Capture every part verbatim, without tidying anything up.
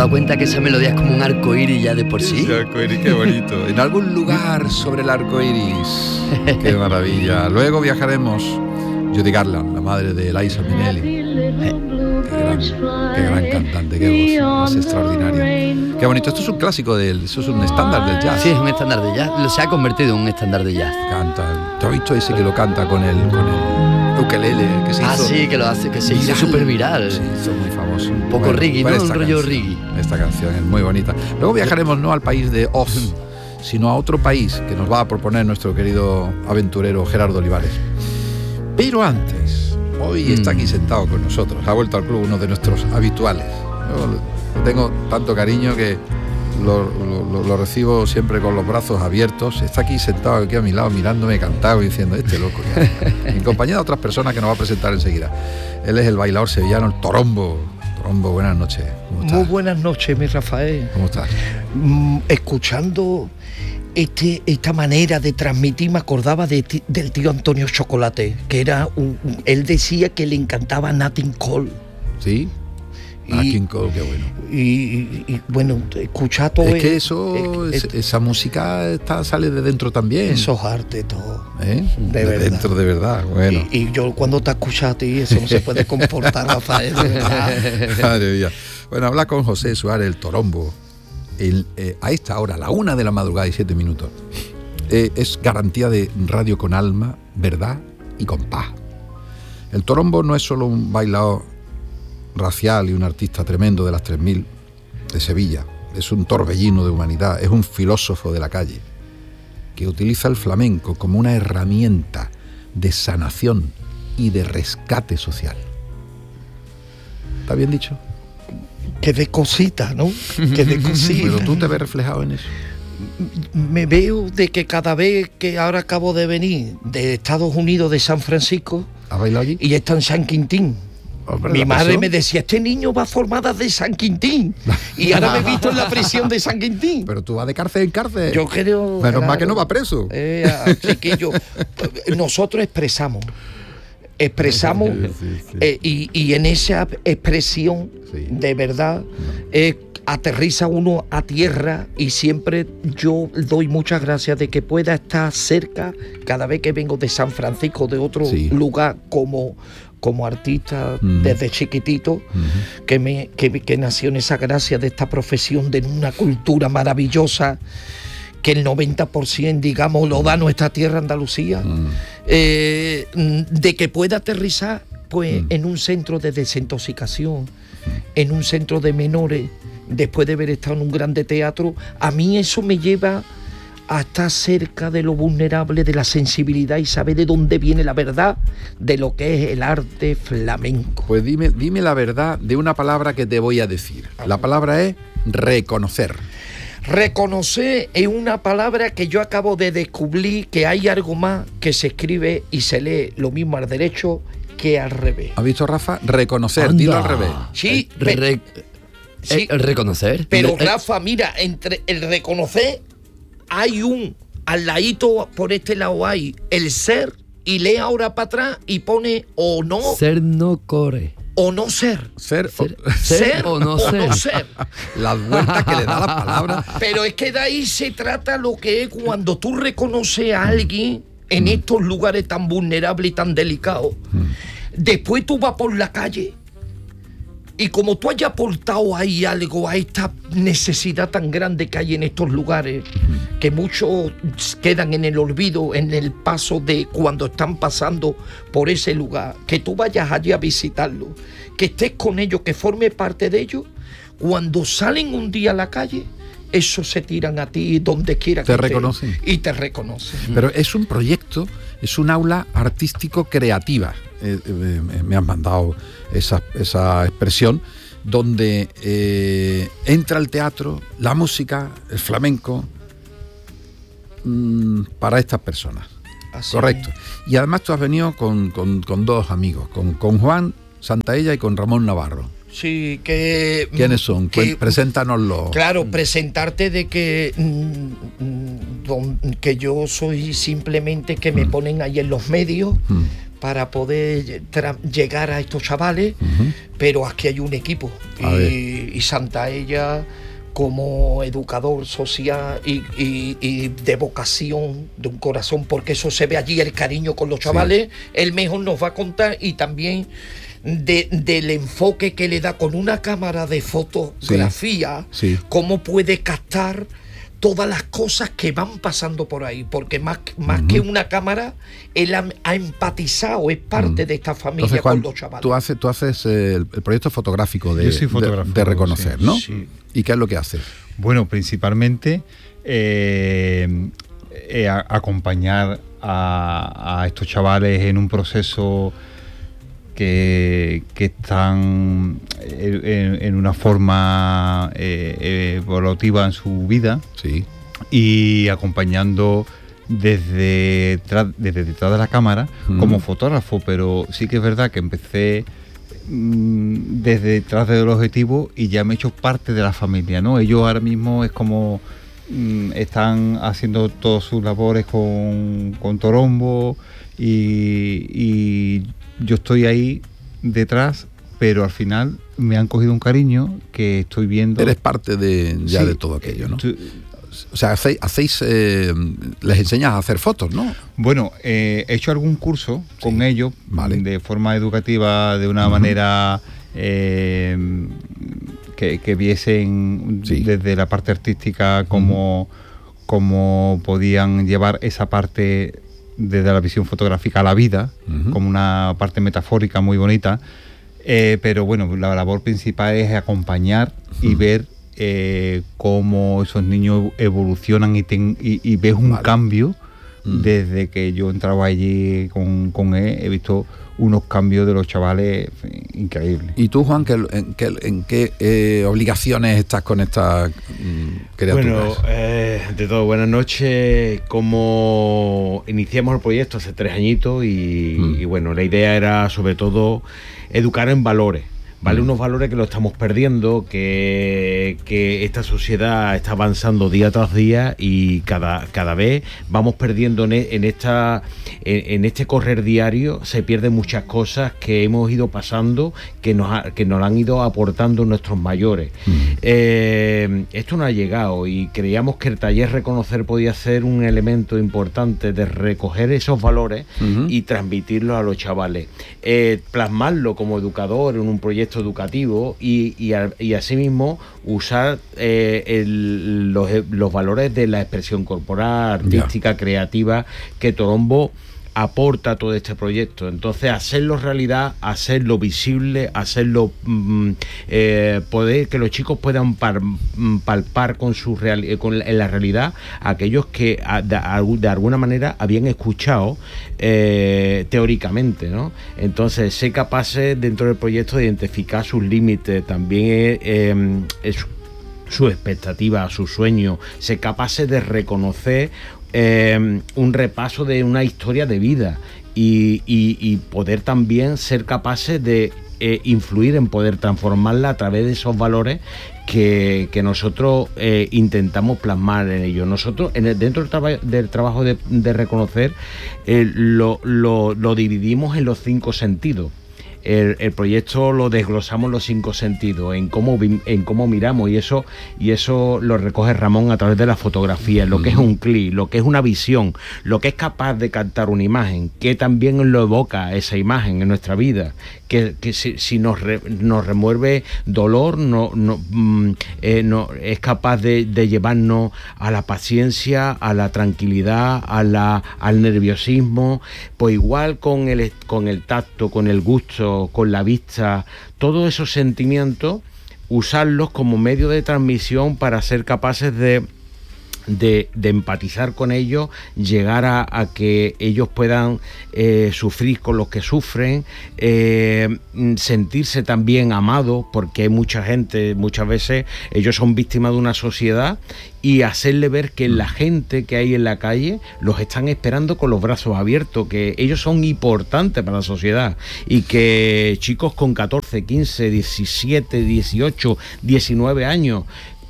dado cuenta que esa melodía es como un arco iris ya de por sí? Sí, arco iris, qué bonito. En algún lugar sobre el arco iris. Qué maravilla. Luego viajaremos. Judy Garland, la madre de Liza Minnelli. Eh, qué, gran, qué gran cantante, qué voz más extraordinaria. Qué bonito. Esto es un clásico del, eso es un estándar del jazz. Sí, es un estándar de jazz. Se ha convertido en un estándar de jazz. Canta. ¿Te has visto ese que lo canta con el, con el ukelele? Que se ah, hizo sí, que lo hace, que se hizo súper viral. Se hizo muy famoso. Un poco bueno, reggae, pues ¿no? Un rollo reggae. Esta canción es muy bonita. Luego viajaremos no al país de Oz, sino a otro país que nos va a proponer nuestro querido aventurero Gerardo Olivares. Pero antes, hoy mm. está aquí sentado con nosotros, ha vuelto al club uno de nuestros habituales. Yo lo tengo tanto cariño que lo, lo, lo recibo siempre con los brazos abiertos. Está aquí sentado aquí a mi lado mirándome cantado y diciendo, este loco ya. En compañía de otras personas que nos va a presentar enseguida. Él es el bailador sevillano, el Torombo. Torombo, buenas noches. ¿Cómo estás? Muy buenas noches, mi Rafael. ¿Cómo estás? Mm, escuchando este, esta manera de transmitir, me acordaba de ti, del tío Antonio Chocolate, que era un, un, él decía que le encantaba Nat King Cole. ¿Sí? Nat King Cole, qué bueno. Y, y, y bueno, escucha todo. Es que eso, es, es, esa música está, sale de dentro también. Eso es arte todo. ¿Eh? De, de verdad. Dentro de verdad, bueno. Y, y yo cuando te escucho a ti, eso no se puede comportar, Rafael, de verdad. Madre mía. Bueno, habla con José Suárez, el Torombo. El, eh, a esta hora, a la una de la madrugada y siete minutos. Eh, es garantía de radio con alma, verdad y con paz. El Torombo no es solo un bailador racial y un artista tremendo de las tres mil de Sevilla, es un torbellino de humanidad, es un filósofo de la calle que utiliza el flamenco como una herramienta de sanación y de rescate social. ¿Está bien dicho? Que de cosita, ¿no? Que de cosita. Pero tú te ves reflejado en eso. Me veo de que cada vez que ahora acabo de venir de Estados Unidos, de San Francisco, ¿has bailado allí? Y está en San Quintín. Hombre, mi madre pasó? me decía, este niño va formada de San Quintín. Y ahora me he visto en la prisión de San Quintín. Pero tú vas de cárcel en cárcel. Yo creo... Menos claro, mal que no va preso. Eh, chiquillo, nosotros expresamos. Expresamos sí, sí, sí. Eh, y, y en esa expresión, sí. de verdad, eh, aterriza uno a tierra y siempre yo doy muchas gracias de que pueda estar cerca cada vez que vengo de San Francisco, de otro sí. lugar como... como artista mm. desde chiquitito, mm-hmm. que, me, que, que nació en esa gracia de esta profesión, de una cultura maravillosa, que el noventa por ciento, digamos, lo da nuestra tierra Andalucía, mm. eh, de que pueda aterrizar pues, mm. en un centro de desintoxicación, mm. en un centro de menores, después de haber estado en un grande teatro. A mí eso me lleva a estar cerca de lo vulnerable, de la sensibilidad y saber de dónde viene la verdad de lo que es el arte flamenco. Pues dime, dime la verdad de una palabra que te voy a decir. La palabra es reconocer. Reconocer es una palabra que yo acabo de descubrir que hay algo más que se escribe y se lee lo mismo al derecho que al revés. ¿Has visto, Rafa? Reconocer, Anda. Dilo al revés. Sí, el, re, re, sí. El reconocer. Pero el, Rafa, mira, entre el reconocer hay un, al ladito por este lado hay el ser, y lee ahora para atrás y pone o no. Ser no core. O no ser. Ser, ser, o, ser, ser o no o ser. No ser. Las vueltas que le da la palabra. Pero es que de ahí se trata lo que es cuando tú reconoces a alguien en mm. estos lugares tan vulnerables y tan delicados. Mm. Después tú vas por la calle y como tú hayas aportado ahí algo a esta necesidad tan grande que hay en estos lugares, que muchos quedan en el olvido, en el paso de cuando están pasando por ese lugar, que tú vayas allí a visitarlo, que estés con ellos, que forme parte de ellos, cuando salen un día a la calle, esos se tiran a ti donde quiera que te reconocen y te reconocen. Pero es un proyecto, es un aula artístico creativa. Eh, eh, me han mandado esa, esa expresión, donde eh, entra el teatro, la música, el flamenco, mmm, para estas personas. Así correcto. Es. Y además tú has venido con, con, con dos amigos, con, con Juan Santaella y con Ramón Navarro. Sí, que... ¿Quiénes son? Que, Preséntanoslo. Claro, presentarte de que, mm, que yo soy simplemente que me mm. ponen ahí en los medios mm. para poder tra- llegar a estos chavales, Uh-huh. pero aquí hay un equipo y, y Santaella, como educador social y, y, y de vocación, de un corazón, porque eso se ve allí, el cariño con los chavales, sí. Él mejor nos va a contar, y también de, del enfoque que le da con una cámara de fotografía, sí. Sí. Cómo puede captar todas las cosas que van pasando por ahí, porque más, más uh-huh. que una cámara, él ha, ha empatizado, es parte uh-huh. de esta familia. Entonces, Juan, con los chavales. Tú haces, tú haces el, el proyecto fotográfico de, fotógrafo, de, de reconocer, sí, ¿no? Sí. ¿Y qué es lo que haces? Bueno, principalmente eh, eh, a, acompañar a, a estos chavales en un proceso que, que están en, en una forma eh, evolutiva en su vida, sí. Y acompañando desde, tra- desde detrás de la cámara mm. como fotógrafo, pero sí que es verdad que empecé mmm, desde detrás del objetivo y ya me he hecho parte de la familia, ¿no? Ellos ahora mismo es como mmm, están haciendo todas sus labores con, con Torombo y, y yo estoy ahí detrás, pero al final me han cogido un cariño que estoy viendo. Eres parte de ya sí, de todo aquello, ¿no? Tú, o sea, hacéis, hacéis eh, les enseñas a hacer fotos, ¿no? Bueno, eh, he hecho algún curso sí, con ellos, vale. De forma educativa, de una uh-huh. manera eh, que, que viesen sí. desde la parte artística cómo, uh-huh. cómo podían llevar esa parte desde la visión fotográfica a la vida, uh-huh. como una parte metafórica muy bonita, eh, pero bueno, la labor principal es acompañar uh-huh. y ver eh, cómo esos niños evolucionan y, ten, y, y ves un vale. cambio uh-huh. desde que yo entraba allí con, con él, he visto unos cambios de los chavales increíbles. ¿Y tú, Juan, qué, en qué, en qué eh, obligaciones estás con estas mm, criaturas? Bueno, eh, de todo, buenas noches. Como iniciamos el proyecto hace tres añitos y, mm. y bueno, la idea era sobre todo educar en valores. ¿Vale? Unos valores que lo estamos perdiendo, que, que esta sociedad está avanzando día tras día y cada, cada vez vamos perdiendo en, en, esta, en, en este correr diario, se pierden muchas cosas que hemos ido pasando, que nos, ha, que nos han ido aportando nuestros mayores. Mm. Eh, esto no ha llegado y creíamos que el taller Reconocer podía ser un elemento importante de recoger esos valores uh-huh. y transmitirlos a los chavales. Eh, plasmarlo como educador en un proyecto educativo y, y, y asimismo usar eh, el, los, los valores de la expresión corporal, artística, yeah. creativa que Torombo aporta a todo este proyecto. Entonces, hacerlo realidad, hacerlo visible, hacerlo mm, eh, poder que los chicos puedan par, palpar con su real, con en la realidad aquellos que a, de, a, de alguna manera habían escuchado eh, teóricamente, ¿no? Entonces, ser capaces dentro del proyecto de identificar sus límites, también eh, es, su expectativa, su sueño, ser capaces de reconocer Eh, un repaso de una historia de vida y, y, y poder también ser capaces de eh, influir en poder transformarla a través de esos valores que, que nosotros eh, intentamos plasmar en ellos. Nosotros, en el, dentro del, traba, del trabajo de, de reconocer, eh, lo, lo, lo dividimos en los cinco sentidos. El, el proyecto lo desglosamos los cinco sentidos, en cómo, en cómo miramos, y eso, y eso lo recoge Ramón a través de la fotografía, lo que es un clic, lo que es una visión, lo que es capaz de captar una imagen, que también lo evoca esa imagen en nuestra vida, que, que si, si nos, re, nos remueve dolor, no, no, mm, eh, no es capaz de, de llevarnos a la paciencia, a la tranquilidad, a la, al nerviosismo. Pues igual con el, con el tacto, con el gusto, con la vista, todos esos sentimientos, usarlos como medio de transmisión para ser capaces de De, de empatizar con ellos, llegar a, a que ellos puedan eh, sufrir con los que sufren, eh, sentirse también amados, porque hay mucha gente, muchas veces ellos son víctimas de una sociedad, y hacerle ver que la gente que hay en la calle los están esperando con los brazos abiertos, que ellos son importantes para la sociedad y que chicos con catorce, quince, diecisiete, dieciocho, diecinueve años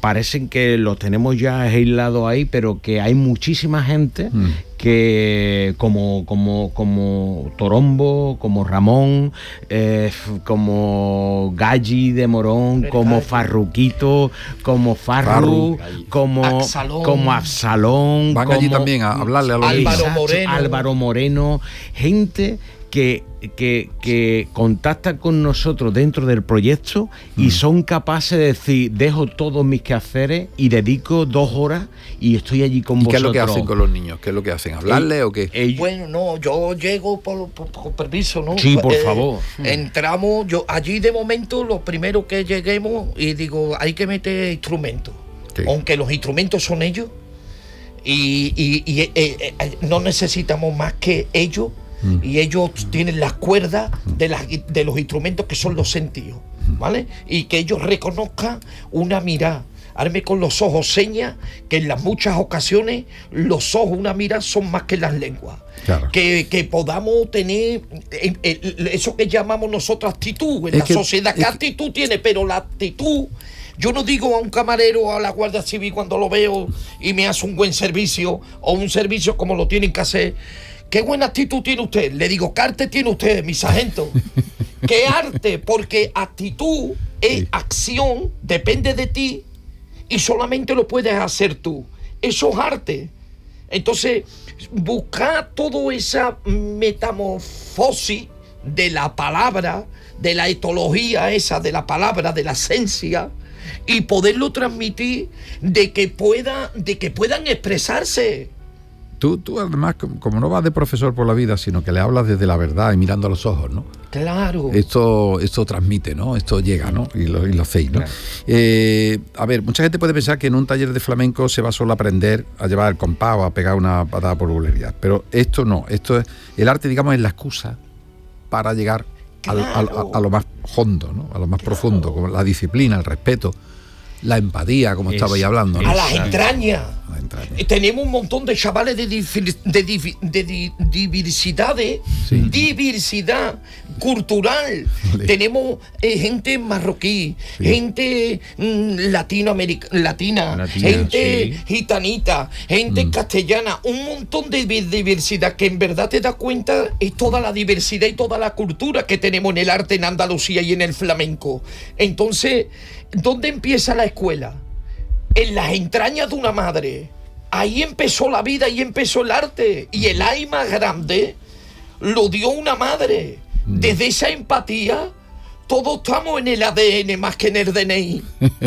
parecen que los tenemos ya aislados ahí, pero que hay muchísima gente mm. que como, como, como Torombo, como Ramón, eh, como Galli de Morón, como Galli. Farruquito, como Farru, Farru. como Absalón. como Absalón. Van como, allí también a hablarle a los Álvaro Moreno. Álvaro Moreno, gente que, que, que contactan con nosotros dentro del proyecto y mm. son capaces de decir, dejo todos mis quehaceres y dedico dos horas y estoy allí con ¿Y vosotros. qué es lo que hacen con los niños? ¿Qué es lo que hacen? ¿Hablarle eh, o qué? Eh, bueno, no, yo llego por, por, por permiso, ¿no? Sí, por eh, favor. Entramos, yo allí de momento lo primero que lleguemos y digo, hay que meter instrumentos. Sí. Aunque los instrumentos son ellos y, y, y eh, eh, no necesitamos más que ellos. Mm. Y ellos tienen las cuerdas de, las, de los instrumentos que son los sentidos, ¿vale? Y que ellos reconozcan una mirada. Arme con los ojos señas, que en las muchas ocasiones los ojos, una mirada son más que las lenguas. Claro. Que, que podamos tener eh, eh, eso que llamamos nosotros actitud en es la que, sociedad. ¿Qué actitud que... tiene? Pero la actitud... Yo no digo a un camarero o a la Guardia Civil cuando lo veo y me hace un buen servicio o un servicio como lo tienen que hacer. ¿Qué buena actitud tiene usted? Le digo, ¿qué arte tiene usted, mi sargento? ¿Qué arte? Porque actitud es sí. acción, depende de ti y solamente lo puedes hacer tú. Eso es arte. Entonces, buscar toda esa metamorfosis de la palabra, de la etología esa de la palabra, de la esencia, y poderlo transmitir de que pueda, de que puedan expresarse. Tú, tú además, como no vas de profesor por la vida, sino que le hablas desde la verdad y mirando a los ojos, ¿no? Claro. Esto, esto transmite, ¿no? Esto llega, ¿no? Y lo, y lo hacéis, ¿no? Claro. Eh, a ver, mucha gente puede pensar que en un taller de flamenco se va solo a aprender a llevar el compás o a pegar una patada por vulgaridad. Pero esto no. Esto es, el arte, digamos, es la excusa para llegar claro. al, al, a, a lo más hondo, ¿no? A lo más claro. profundo, como la disciplina, el respeto, la empatía, como es, estabais hablando, ¿no? A las entrañas. Eh, tenemos un montón de chavales de, dif- de, dif- de di- diversidades, sí. diversidad cultural. Vale. Tenemos eh, gente marroquí, sí. gente mm, latinoameric- latina, latina, gente sí. gitanita, gente mm. castellana, un montón de diversidad que en verdad te das cuenta es toda la diversidad y toda la cultura que tenemos en el arte en Andalucía y en el flamenco. Entonces, ¿dónde empieza la escuela? En las entrañas de una madre. Ahí empezó la vida, ahí empezó el arte. Y el ay más grande lo dio una madre. Desde esa empatía, todos estamos en el A D N más que en el D N I.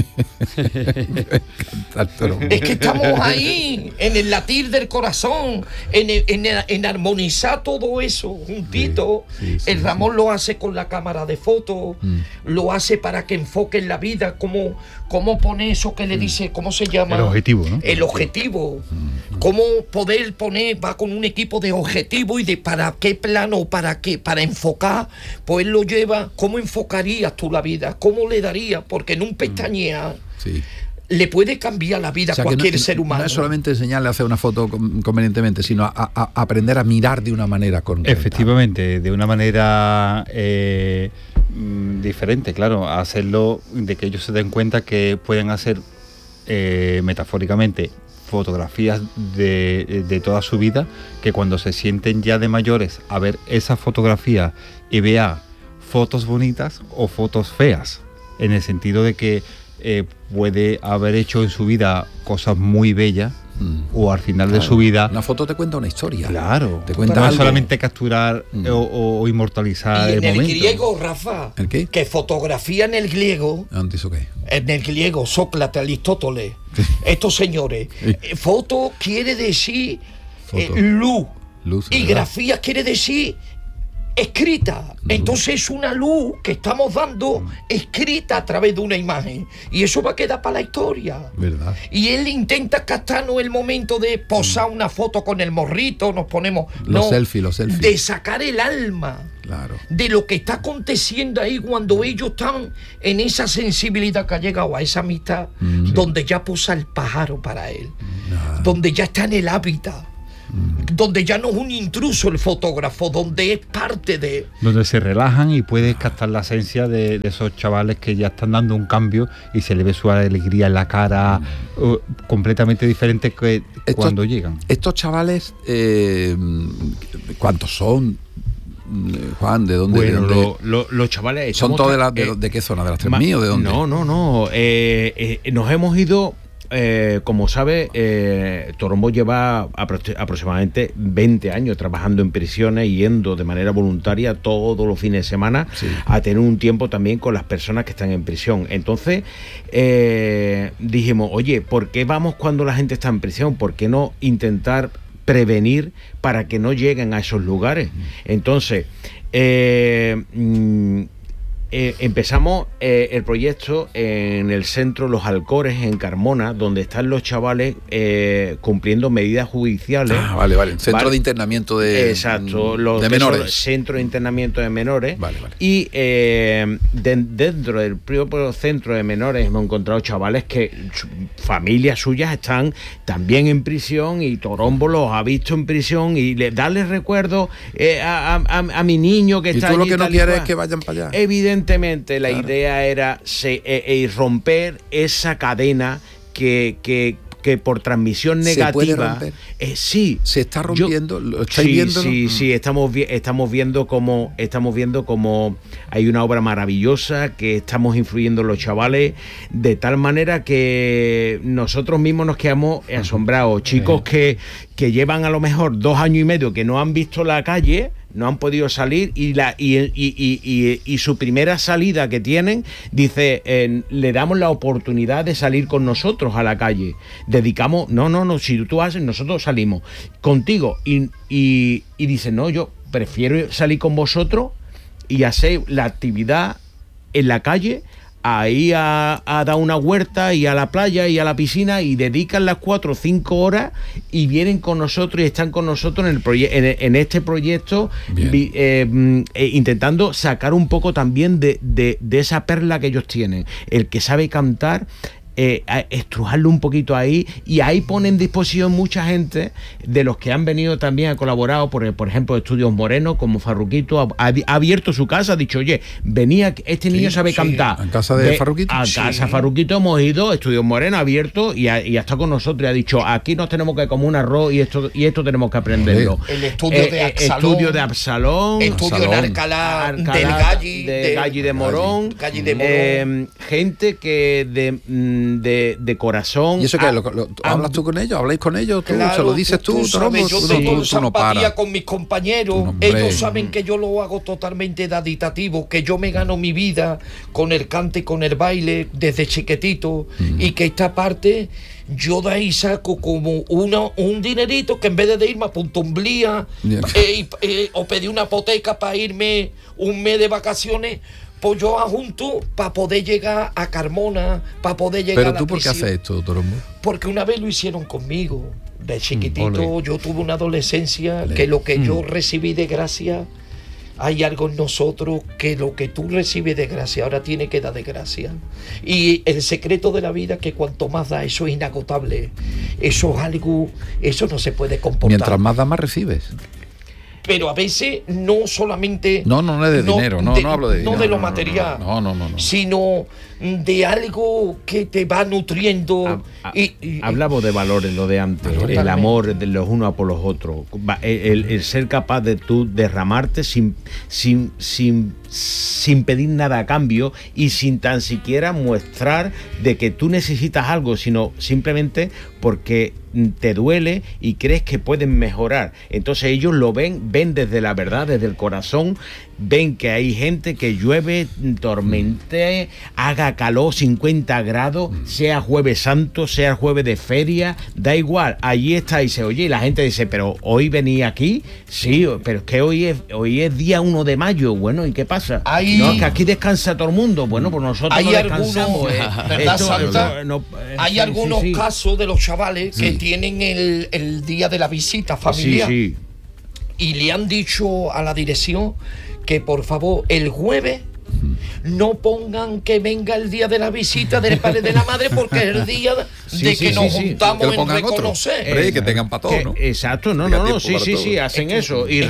Es que estamos ahí, en el latir del corazón, en, el, en, el, en armonizar todo eso juntito. Sí, sí, sí, el Ramón sí. lo hace con la cámara de fotos, mm. lo hace para que enfoque en la vida, cómo, cómo pone eso que le dice, ¿cómo se llama? El objetivo, ¿no? El objetivo. Mm. Cómo poder poner, va con un equipo de objetivo y de para qué plano, para qué, para enfocar, pues él lo lleva, ¿cómo enfocarías tú la vida? ¿Cómo le darías? Porque en un pestañear sí. le puede cambiar la vida a o sea, cualquier no, ser humano. No es solamente enseñarle a hacer una foto convenientemente, sino a, a, a aprender a mirar de una manera concreta. Efectivamente, de una manera eh, diferente, claro, a hacerlo de que ellos se den cuenta que pueden hacer eh, metafóricamente fotografías de, de toda su vida, que cuando se sienten ya de mayores a ver esa fotografía y vea fotos bonitas o fotos feas, en el sentido de que eh, puede haber hecho en su vida cosas muy bellas mm. o al final claro. de su vida... Una foto te cuenta una historia. Claro. Te cuenta no algo. solamente capturar mm. o, o inmortalizar y el en momento. el griego, Rafa, ¿El qué? Que fotografía en el griego... ¿Antes o qué? En el griego, Sócrates, Aristóteles, estos señores. Sí. Eh, foto quiere decir eh, luz. Luz, y grafía quiere decir... escrita, luz. Entonces es una luz que estamos dando mm. escrita a través de una imagen y eso va a quedar para la historia. ¿Verdad? Y él intenta captarnos el momento de posar mm. una foto con el morrito, nos ponemos los no, selfies, los selfies. De sacar el alma claro. de lo que está aconteciendo ahí cuando ellos están en esa sensibilidad que ha llegado a esa amistad mm. donde ya posa el pájaro para él, mm. donde ya está en el hábitat. donde ya no es un intruso el fotógrafo, donde es parte de... Donde se relajan y puedes captar la esencia de, de esos chavales que ya están dando un cambio y se le ve su alegría en la cara, uh, completamente diferente que estos, cuando llegan. Estos chavales, eh, ¿cuántos son? Juan, ¿de dónde? Bueno, de dónde? Lo, lo, los chavales... ¿Son todos de, la, de, eh, de qué zona? ¿De las Tres Míos? ¿De dónde? No, no, no. Eh, eh, nos hemos ido... Eh, como sabe, eh, Torombo lleva apro- aproximadamente veinte años trabajando en prisiones y yendo de manera voluntaria todos los fines de semana sí. a tener un tiempo también con las personas que están en prisión. Entonces eh, dijimos, oye, ¿por qué vamos cuando la gente está en prisión? ¿Por qué no intentar prevenir para que no lleguen a esos lugares? Entonces, eh, mm, Eh, empezamos eh, el proyecto en el centro Los Alcores, en Carmona, donde están los chavales eh, cumpliendo medidas judiciales. Ah, vale, vale. Centro ¿vale? de internamiento de, Exacto, los de menores. Centro de internamiento de menores. Vale, vale. Y eh, de, dentro del propio centro de menores hemos encontrado chavales que su, familias suyas están también en prisión y Torombo los ha visto en prisión y le, darles recuerdos eh, a, a, a mi niño que ¿Y está tú lo allí, que no tal y quieres cual. es que vayan para allá? Evidentemente la claro. idea era se, eh, eh, romper esa cadena que, que, que por transmisión negativa... ¿Se puede romper? Eh, sí. ¿Se está rompiendo? Yo, ¿Lo estáis sí, viendo? Sí, sí, estamos, vi- estamos viendo como estamos viendo como hay una obra maravillosa que estamos influyendo en los chavales de tal manera que nosotros mismos nos quedamos asombrados. Chicos que, que llevan a lo mejor dos años y medio que no han visto la calle, no han podido salir y la y, y, y, y, y su primera salida que tienen, dice, eh, le damos la oportunidad de salir con nosotros a la calle. Dedicamos, no, no, no, si tú haces, nosotros salimos contigo. Y, y, y dicen, no, yo prefiero salir con vosotros y hacer la actividad en la calle, ahí a, a dar una huerta y a la playa y a la piscina y dedican las cuatro o cinco horas y vienen con nosotros y están con nosotros en el proye- en, en este proyecto vi, eh, eh, intentando sacar un poco también de, de, de esa perla que ellos tienen. El que sabe cantar, eh, estrujarlo un poquito ahí, y ahí pone en disposición mucha gente de los que han venido también, ha colaborado, por, por ejemplo, Estudios Moreno, como Farruquito, ha, ha abierto su casa, ha dicho, oye, venía, este niño sí, sabe sí. cantar. ¿En casa de Ve, Farruquito? A sí. casa Farruquito hemos ido, Estudios Moreno abierto, y ha, y ha estado con nosotros y ha dicho, aquí nos tenemos que comer un arroz y esto y esto tenemos que aprenderlo. El estudio eh, de Absalón. Estudio de Absalón. Estudio Absalón, en Alcalá, Alcalá del Galli. De, de Galli de Morón. Galli de Morón. Eh, gente que de, de, de corazón. ¿Y eso qué? ¿Lo, lo, ¿Hablas tú con ellos? ¿Habláis con ellos? ¿Tú, claro, ¿Se lo dices tú? tú sabes, yo tú, tengo tú, tú no paras. con mis compañeros. No, ellos saben que yo lo hago totalmente daditativo, que yo me gano mi vida con el cante y con el baile desde chiquitito, mm. y que esta parte yo de ahí saco como una, un dinerito que en vez de irme a Puntumblía eh, eh, o pedir una hipoteca para irme un mes de vacaciones, pues yo ajunto para poder llegar a Carmona, para poder llegar a la ¿Pero tú por qué haces esto, Torombo? Porque una vez lo hicieron conmigo. De chiquitito mm, yo tuve una adolescencia que lo que mm. yo recibí de gracia, hay algo en nosotros que lo que tú recibes de gracia ahora tiene que dar de gracia. Y el secreto de la vida es que cuanto más da, eso es inagotable. Eso es algo, eso no se puede comportar. Mientras más da, más recibes. Pero a veces no solamente... No, no, no es de no, dinero, no, de, no hablo de dinero. No de lo no, material, no, no, no, no, sino de algo que te va nutriendo. A, a, y, y, hablamos de valores, lo de antes, valores. El amor de los unos por los otros, el, el, el ser capaz de tú derramarte sin, sin, sin, sin pedir nada a cambio y sin tan siquiera mostrar de que tú necesitas algo, sino simplemente porque te duele y crees que pueden mejorar. Entonces ellos lo ven, ven desde la verdad, desde el corazón, ven que hay gente que llueve, tormente, haga calor, cincuenta grados, sea Jueves Santo, sea Jueves de feria, da igual, allí está y se oye, y la gente dice, pero hoy venía aquí, sí, pero es que hoy es, hoy es día uno de mayo, bueno, ¿y qué pasa? Hay, no, que aquí descansa todo el mundo, bueno, pues nosotros hay no algunos, descansamos. Eh, ¿verdad, esto, Santa? No, no, hay sí, algunos sí, sí. casos de los chavales que sí. tienen el, el día de la visita familiar, sí, sí. y le han dicho a la dirección que por favor el jueves No pongan que venga el día de la visita del padre de la madre porque es el día de Sí, que sí, nos sí, sí. juntamos Que lo en pongan otro. reconocer. Hombre, que tengan para todo, Que- ¿no? Exacto, no, Tenga no, no, tiempo sí, para sí, todo. sí, hacen eso. Y